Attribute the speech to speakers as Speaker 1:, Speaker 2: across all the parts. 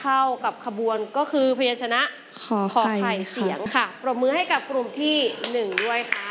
Speaker 1: เข้ากับขบวนก็คือพยัญชนะขอไข่เสียงค่ะปรบมือให้กับกลุ่มที่1ด้วยค่ะ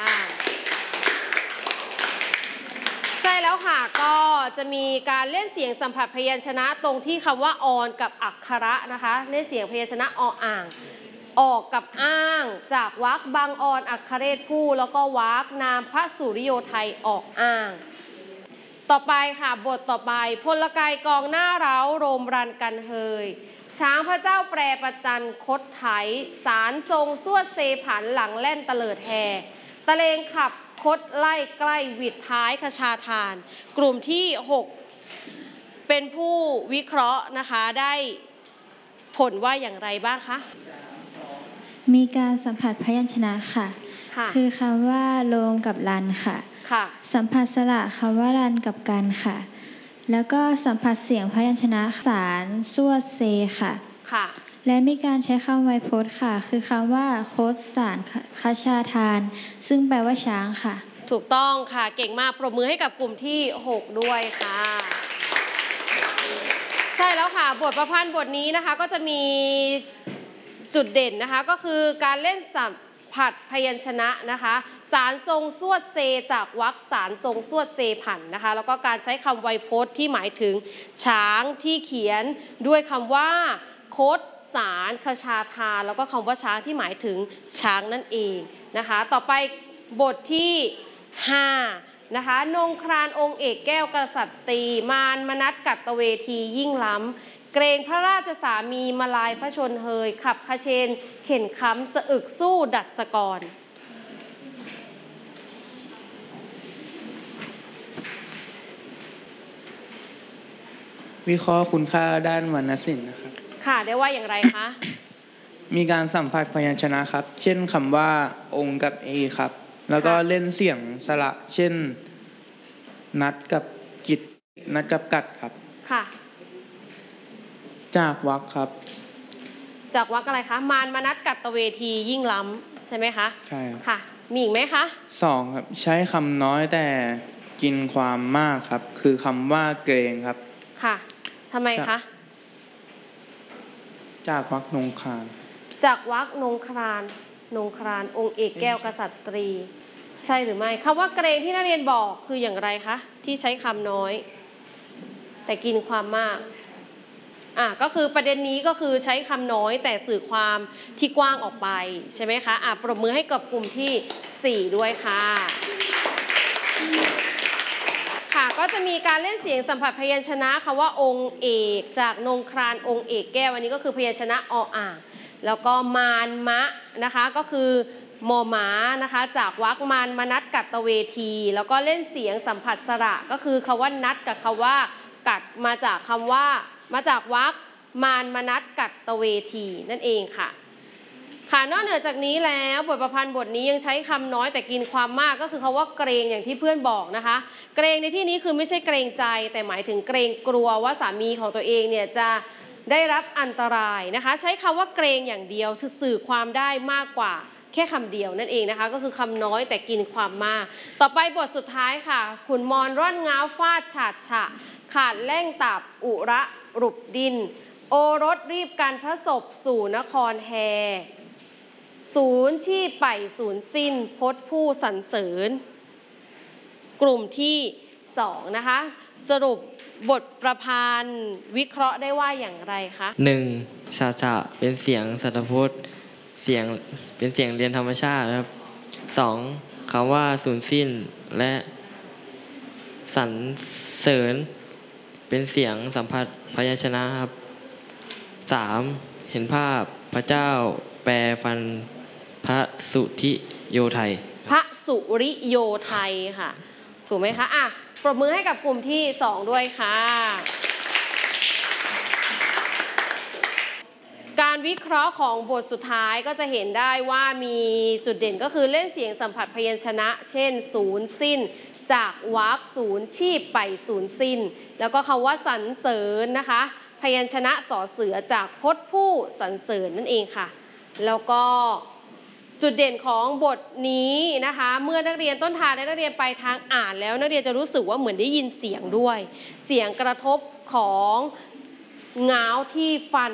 Speaker 1: ใช่แล้วค่ะก็จะมีการเล่นเสียงสัมผัสพยัญชนะตรงที่คำว่าออนกับอักขระนะคะเล่นเสียงพยัญชนะออ่างออกกับอ้างจากวรรคบางออนอักขเรศผู้แล้วก็วรรคนามพระสุริโยไทยออกอ้างต่อไปค่ะบทต่อไปพลกายกองหน้าเร้าโรมรันกันเฮยช้างพระเจ้าแปรประจันคดไถสารทรงสวดเซผันหลังแล่นตะเลิดแห่ตะเลงขับคดไล่ใกล้วิดท้ายคชาทานกลุ่มที่6เป็นผู้วิเคราะห์นะคะได้ผลว่าอย่างไรบ้างคะ
Speaker 2: มีการสัมผัสพยัญชนะค่ะคือคำว่าโลมกับรันค่ะสัมผัสสระคำว่ารันกับกันค่ะแล้วก็สัมผัสเสียงพยัญชนะสารสวดเซค่ะและมีการใช้คำไวยพจน์ค่ะคือคำว่าโคตสารคชาทานซึ่งแปลว่าช้างค่ะ
Speaker 1: ถูกต้องค่ะเก่งมากปรบมือให้กับกลุ่มที่6ด้วยค่ะใช่แล้วค่ะบทประพันธ์บทนี้นะคะก็จะมีจุดเด่นนะคะก็คือการเล่นสัมผัสพยัญชนะนะคะสารทรงสวดเซจากวรรคสารทรงสวดเซผันนะคะแล้วก็การใช้คำไวยพจน์ที่หมายถึงช้างที่เขียนด้วยคำว่าคดสารคชาทานแล้วก็คำว่าช้างที่หมายถึงช้างนั่นเองนะคะต่อไปบทที่5นะคะนงครานองค์เอกแก้วกษัตรีมารมนัสกัตตเวทียิ่งล้ำเกรงพระราชสามีมาลายพระชนเฮยขับขเชนเข็นค้ำสะอึกสู้ดัดสกร
Speaker 3: วิเคราะห์คุณค่าด้านวรรณศิลป์นะครับ
Speaker 1: ค่ะได้ว่าอย่างไรคะ
Speaker 3: มีการสัมผัสพยัญชนะครับเช่นคำว่าองค์กับเอครับแล้วก็เล่นเสียงสระเช่นนัดกับกิจนัดกับกัดครับ
Speaker 1: ค่ะ
Speaker 3: จากวรรคครับ
Speaker 1: จากวรรคอะไรคะมารมนัสกัตตเวทียิ่งล้ำใช่ไหมคะ
Speaker 3: ใช่
Speaker 1: ค่ะมีอีกไหมคะ
Speaker 3: 2ครับใช้คำน้อยแต่กินความมากครับคือคำว่าเกรงครับ
Speaker 1: ค่ะทำไมคะ
Speaker 3: จากวรรคนงคราน
Speaker 1: จากวรรคนงครานองค์เอกแก้วกษัตรีใช่หรือไม่คำว่าเกรงที่นักเรียนบอกคืออย่างไรคะที่ใช้คำน้อยแต่กินความมากก็คือประเด็นนี้ก็คือใช้คำน้อยแต่สื่อความที่กว้างออกไปใช่ไหมคะปรบมือให้กับกลุ่มที่4ด้วยค่ะค่ะก็จะมีการเล่นเสียงสัมผัสพยัญชนะคำว่าองค์เอกจากนงครานองค์เอกแก้วอันนี้ก็คือพยัญชนะออ่างแล้วก็มารมะนะคะก็คือมอม้านะคะจากวรรคมารมนัสกัตตเวทีแล้วก็เล่นเสียงสัมผัสสระก็คือคำว่านัดกับคำว่ากัดมาจากวรรคมารมนัสกัตตเวทีนั่นเองค่ะนอกเหนือจากนี้แล้วบทประพันธ์บทนี้ยังใช้คำน้อยแต่กินความมากก็คือคำว่าเกรงอย่างที่เพื่อนบอกนะคะเกรงในที่นี้คือไม่ใช่เกรงใจแต่หมายถึงเกรงกลัวว่าสามีของตัวเองเนี่ยจะได้รับอันตรายนะคะใช้คำว่าเกรงอย่างเดียวสื่อความได้มากกว่าแค่คำเดียวนั่นเองนะคะก็คือคำน้อยแต่กินความมากต่อไปบทสุดท้ายค่ะขุนมรร่อนง้าวฟาดฉาดฉะขาดแล่งตับอุระรุบดินโอรสรีบกันพระศพสู่นครแฮศูนย์ชีพไปศูนย์สิ้นพจน์ผู้สรรเสริญกลุ่มที่2นะคะสรุปบทประพันธ์วิเคราะห์ได้ว่าอย่างไรคะ
Speaker 4: 1. ชาเป็นเสียงสัตพจน์เป็นเสียงเรียนธรรมชาติครับ 2. คำว่าสูญสิ้นและสรรเสริญเป็นเสียงสัมผัสพยัญชนะครับ 3. เห็นภาพพระเจ้าแปลฟันพระสุริโยไทย
Speaker 1: พระสุริโยไทยค่ะถูกไหมคะปรบมือให้กับกลุ่มที่2ด้วยค่ะการวิเคราะห์ของบทสุดท้ายก็จะเห็นได้ว่ามีจุดเด่นก็คือเล่นเสียงสัมผัสพยัญชนะเช่นศูนย์สิ้นจากวรรคศูนย์ชีพไปศูนย์สิ้นแล้วก็คำว่าสรรเสริญนะคะพยัญชนะสอเสือจากพจน์ผู้สรรเสริญนั่นเองค่ะแล้วก็จุดเด่นของบทนี้นะคะเมื่อนักเรียนต้นทางและนักเรียนไปทางอ่านแล้วนักเรียนจะรู้สึกว่าเหมือนได้ยินเสียงด้วยเสียงกระทบของง้าวที่ฟัน